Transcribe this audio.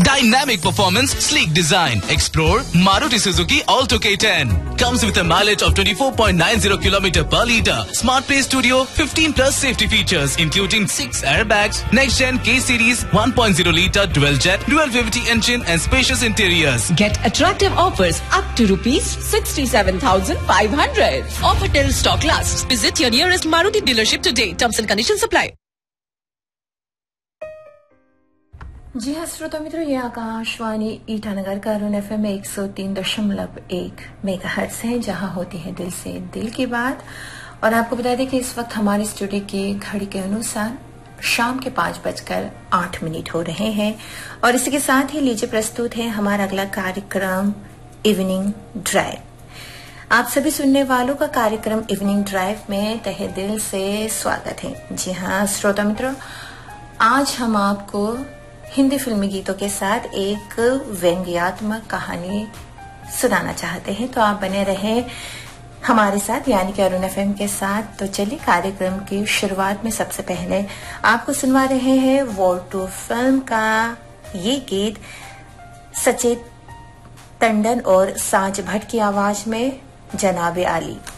Dynamic performance, sleek design. Explore Maruti Suzuki Alto K10. Comes with a mileage of 24.90 km per litre. Smart Play Studio, 15 plus safety features, including 6 airbags, next-gen K-Series, 1.0 litre dual-jet, dual-VVT engine and spacious interiors. Get attractive offers up to rupees 67,500. Offer till stock lasts. Visit your nearest Maruti dealership today. Terms and conditions apply. जी हाँ श्रोता मित्रों, ये आकाशवाणी ईटानगर का Arun FM 103.1 megahertz है, जहां होती है दिल से दिल की बात। और आपको बता दें कि इस वक्त हमारी स्टूडियो की घड़ी के अनुसार शाम के 5:08 हो रहे हैं। और इसी के साथ ही लीजिए प्रस्तुत है हमारा अगला कार्यक्रम इवनिंग ड्राइव। आप सभी सुनने वालों का कार्यक्रम इवनिंग ड्राइव में तहे दिल से स्वागत है। जी हाँ श्रोता मित्रों, आज हम आपको हिंदी फिल्मी गीतों के साथ एक व्यंग्यात्मक कहानी सुनाना चाहते हैं, तो आप बने रहें हमारे साथ यानी कि अरुण FM के साथ। तो चलिए कार्यक्रम की शुरुआत में सबसे पहले आपको सुनवा रहे हैं वॉर 2 फिल्म का ये गीत सचेत टंडन और साज भट्ट की आवाज में, जनाबे आली।